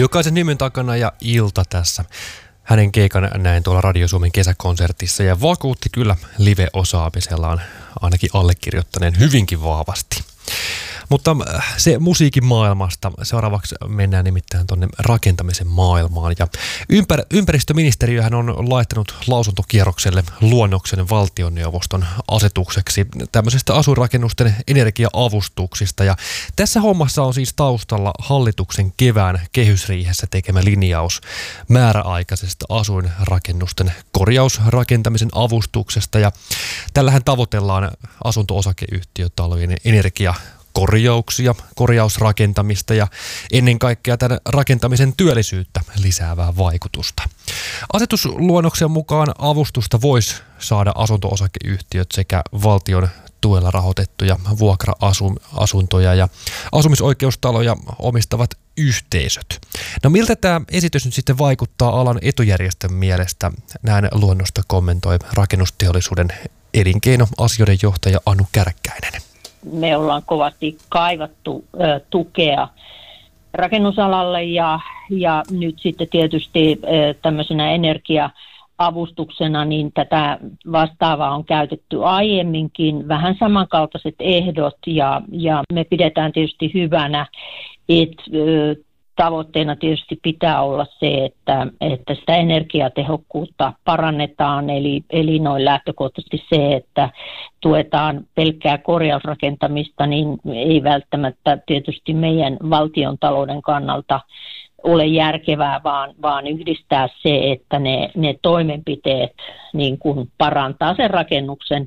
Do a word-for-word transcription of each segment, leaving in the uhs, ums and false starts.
Jokaisen nimen takana ja Ilta tässä. Hänen keikan näin tuolla Radio Suomen kesäkonsertissa ja vakuutti kyllä live-osaamisellaan ainakin allekirjoittaneen hyvinkin vahvasti. Mutta se musiikin maailmasta, seuraavaksi mennään nimittäin tuonne rakentamisen maailmaan. Ja ympär, ympäristöministeriöhän on laittanut lausuntokierrokselle luonnoksen valtioneuvoston asetukseksi tämmöisestä asuinrakennusten energia-avustuksista. Ja tässä hommassa on siis taustalla hallituksen kevään kehysriihessä tekemä linjaus määräaikaisesta asuinrakennusten korjausrakentamisen avustuksesta. Ja tällähän tavoitellaan asunto-osakeyhtiötalojen energia korjauksia, korjausrakentamista ja ennen kaikkea tämän rakentamisen työllisyyttä lisäävää vaikutusta. Asetusluonnoksen mukaan avustusta voisi saada asunto-osakeyhtiöt sekä valtion tuella rahoitettuja vuokra-asuntoja ja asumisoikeustaloja omistavat yhteisöt. No miltä tämä esitys nyt sitten vaikuttaa alan etujärjestön mielestä? Näin luonnosta kommentoi rakennusteollisuuden elinkeinoasioiden johtaja Anu Kärkkäinen. Me ollaan kovasti kaivattu ö, tukea rakennusalalle ja, ja nyt sitten tietysti ö, tämmöisenä energia-avustuksena niin tätä vastaavaa on käytetty aiemminkin, vähän samankaltaiset ehdot ja, ja me pidetään tietysti hyvänä, että ö, tavoitteena tietysti pitää olla se, että, että sitä energiatehokkuutta parannetaan, eli, eli noin lähtökohtaisesti se, että tuetaan pelkkää korjausrakentamista, niin ei välttämättä tietysti meidän valtion talouden kannalta ole järkevää, vaan, vaan yhdistää se, että ne, ne toimenpiteet niin kuin parantaa sen rakennuksen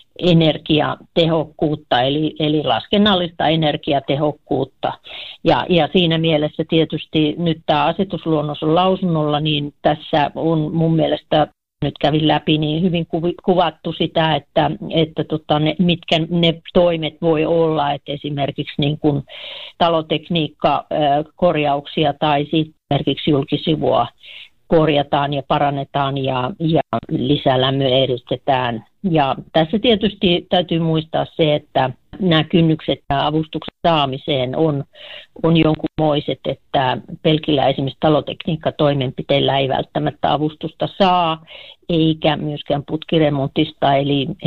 energiatehokkuutta, eli, eli laskennallista energiatehokkuutta. Ja, ja siinä mielessä tietysti nyt tämä asetusluonnos on lausunnolla, niin tässä on mun mielestä nyt kävin läpi niin hyvin kuvattu sitä, että, että tota ne, mitkä ne toimet voi olla, että esimerkiksi niin kuin talotekniikkakorjauksia tai sitten esimerkiksi julkisivua korjataan ja parannetaan ja, ja lisälämmöä eristetään. Ja tässä tietysti täytyy muistaa se, että nämä kynnykset ja avustuksen saamiseen on, on jonkunmoiset, että pelkillä esimerkiksi talotekniikkatoimenpiteillä ei välttämättä avustusta saa, eikä myöskään putkiremontista, eli